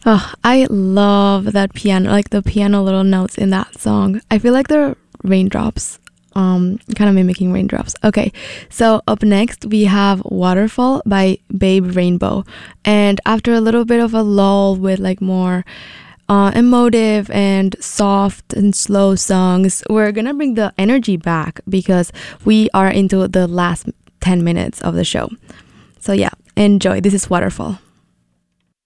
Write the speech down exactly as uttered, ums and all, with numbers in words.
Oh, I love that piano, like the piano little notes in that song. I feel like they're raindrops, um, kind of mimicking raindrops. Okay, so up next we have Waterfall by Babe Rainbow. And after a little bit of a lull with like more uh, emotive and soft and slow songs, we're gonna bring the energy back because we are into the last ten minutes of the show. So yeah, enjoy. This is Waterfall.